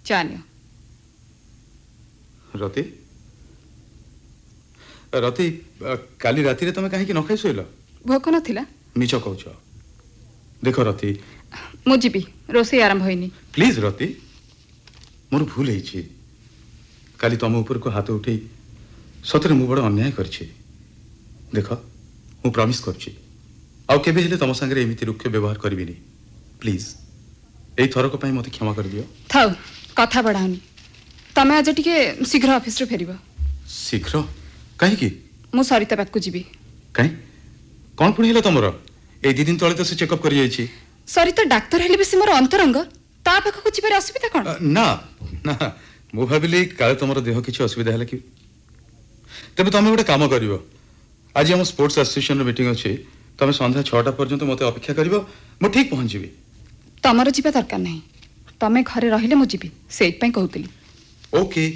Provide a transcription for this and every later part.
जानियो रति रति काली राति रे तमे काहे कि न खाई सोइलो भोक नथिला मिछ कहउछ देख रति मु जीबी रोसे आरंभ होइनी प्लीज रति मोर भूल हेछि काली तम ऊपर को हाथ उठे सतरे मु बड़ अन्याय करछि देख मु प्रॉमिस करछि आउ केबे हेले तम संगे एमिति रुक्ष व्यवहार करबिनी प्लीज एई थरक पई मते क्षमा कर दियो थाउ कथा बढ़ाउनी तमे आज टिके शीघ्र ऑफिस रे फेरिबो शीघ्र काहे कि मु सरिता पाक को जीबी काहे कोन पुणी हेला तमरो ए दी दिन तळे तो से चेकअप करि जाईछि सरिता डाक्टर हेले भी मोर अंतरंग ता पाक को जीबार असुविधा कोन ना ना मु भाबिली काले तमरो देह किछि असुविधा हैला कि तबे तमे गोटे काम करिवो आज हम स्पोर्ट्स एसोसिएशन रो मीटिंग अछि तमे संध्या 6टा पर्यंत मते अपेक्षा करिवो मु ठीक पहुंच जीबी तमरो जीवा दरकार नहीं तमे घरे रहिले मु जीबी सेट पई कहउतली ओके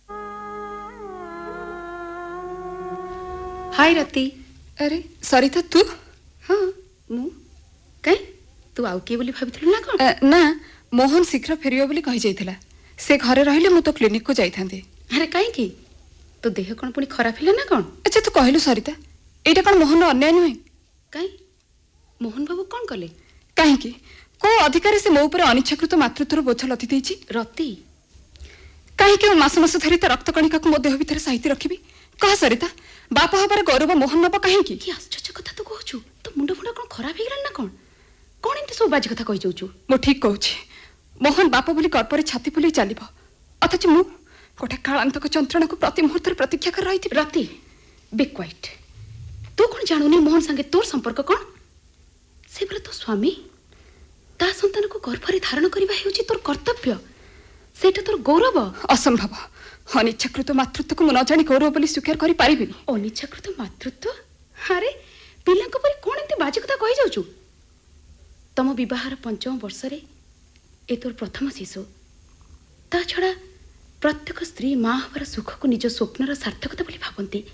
हाय रति अरे सरिता तू हाँ मु कहीं तू आउ के बोली भाबिथलु ना कोन ना मोहन शीघ्र फेरियो बोली कहि जाइथिला से घरे रहिले मु तो क्लिनिक को जाइथांती अरे काहे की तो देह कोन पुनी खराब हिला ना कोन अच्छा तू कहलु सरिता एटा कोन मोहन अन्याय नहीं काहे मोहन बाबू कोन कले काहे की को अधिकारी से मो ऊपर अनिच्छाकृत मातृत्वर बोझ लति देछि रति काहे कि मास मास धरि त रक्त कणिका को मो देह भीतर साहित्य रखिबी कह सरिता बाप हबार गौरव मोहन नब काहे की आश्चर्य कथा तो कहछु तो मुंड फुंड कोन खराब हिगला ना कोन कोन एंती सब बाजी कथा कहि जाउछु मो ठीक कहूछि मोहन बाप बोली गर्भ रे छाती फुली चलिबो अथच मु कोठा कालांतक चंत्रणा को प्रति मुहूर्त प्रतीक्षा कर रही थी रति बी क्वाइट तू कोन जानुनी मोहन संगे तोर संपर्क कोन से बोले तो स्वामी ता संतान को गर्भ रे धारण करबा हेउछि तोर कर्तव्य सेटा तोर गौरव असंभव अनिच्छाकृत मातृत्व को न जानी गौरव बोली स्वीकार करि पारिबिनी अनिच्छाकृत मातृत्व अरे पिलांक परि कोन एंती बाजी कथा कहि जाउछु तम विवाहर 5म वर्ष रे ए तोर प्रथम शिशु ता छड़ा प्रत्येक स्त्री माँ हबार सुख को निज स्वप्नर सार्थकता बोली भाबंती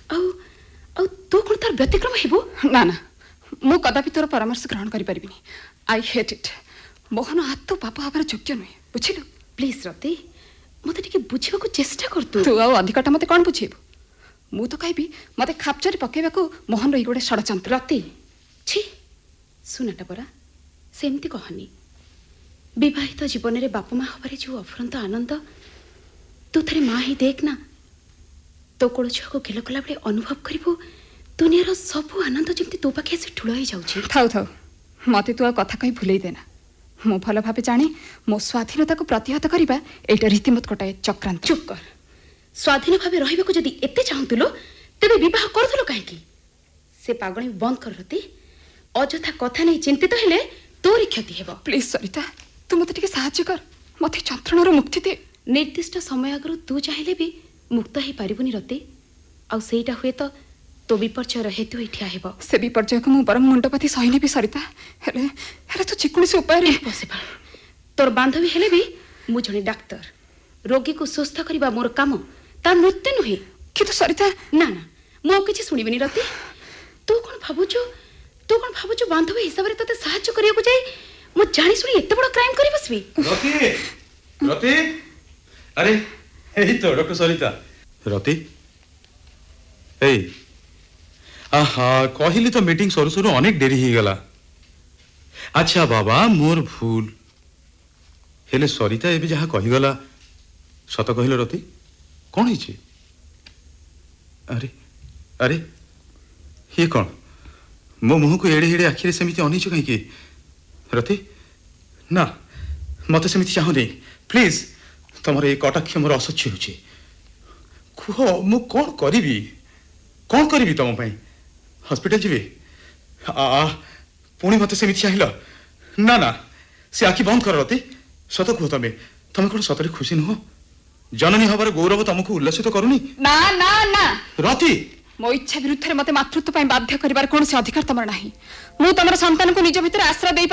आउ तू कोन तार व्यतिक्रम हेबो ना ना मु कदापि तोर परामर्श ग्रहण करि परिबिनी आई हेट इट मोहन हाथ तो बाप हबार योग्य नहीं बुझिलु प्लीज रति मते टिके बुझिबा को चेष्टा कर तू आ अधिकटा मते कोन बुझेबो मु तो कहबी मते खापचरी पकेबा को मोहन रही गोटे षडयंत्र रति छी सुनाटा परा सेमती कहनी विवाहित जीवन रे बाप माँ हबारे जो अफुरंत आनंद तू थरे माँ ही देख ना तो कोड़ छुआ को गेल कला बेले अनुभव करिबो दुनियार सब आनंद जमती तो पाखे से ठुळ ही जाउछि थाउ थाउ मते तू आ कथा कहि भुलेई देना मो भल भाबे जाने मो स्वाधीनता को प्रतिहत करिबा एटा रीतिमत कोटाए चक्रांत चुप कर स्वाधीन भाबे रहिबा को जदी एते चाहंतुलो तबे विवाह करथुलो काहे की से पागणी बंद कर रती अजथा कथा नै चिंतित हेले तोरी क्षति हेबो प्लीज सरिता तू मते टिके सहाय्य कर मते चंत्रणर मुक्ति दे निर्दिष्ट समय अगर तू चाहिले भी मुक्त ही पारिबुनी रति आ सेटा हुए तो विपर्चय हेतु ही ठिया हेबो से विपर्चय को मु बरम मुंडपति सहिने भी सरिता हेले तो चिकुणी से उपाय रे पॉसिबल तोर बांधवी हेले भी मु जने डॉक्टर रोगी को सुस्थ करबा मोर काम ता मृत्यु नुहे किंतु सरिता ना ना मु किछि सुनिबिनी रति तू कोन भाबुछु बांधवी हिसाब रे तते सहायता करिया को जाई मु जानि सुनी एते बड़ क्राइम करि बसबी रति अरे एही तो डॉक्टर सरिता रति ए आहा कहिली तो मीटिंग सरू सरू अनेक देरी ही गला अच्छा बाबा मोर भूल हेले सरिता एबे जहा कहि गला सत कहिलो रति कोन हिची अरे अरे ये कौन मो मुह को एड़े एड़े आखिरे सेमिति अनिछु कहीं की रति ना मते सेमिति चाहू नहीं प्लीज तमर ए कटाक्ष मोर असह्य होची कुह मु कौन करिबी तम पई हॉस्पिटल जीवी पुणी मते सेमिति चाहिलो ना ना से आखि बंद कर रति सत कुह तमे कौन सतरे खुशी नुह जननी हबार गौरव तुमको उल्लसित करूनी ना ना ना रति मो इच्छा विरुद्ध मते मातृत्व पई बाध्य करिवार कोन से अधिकार तमर नाही मु तमर संतान को निज भितर आश्रय देई